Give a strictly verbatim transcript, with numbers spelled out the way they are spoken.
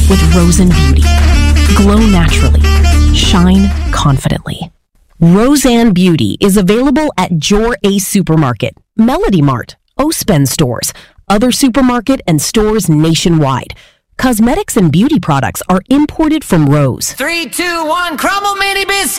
with Roseanne Beauty. Glow naturally. Shine confidently. Roseanne Beauty is available at Jor Ace Supermarket, Melody Mart, Ospen stores, other supermarket and stores nationwide. Cosmetics and beauty products are imported from Rose. Three, two, one, crumble mini biscuit.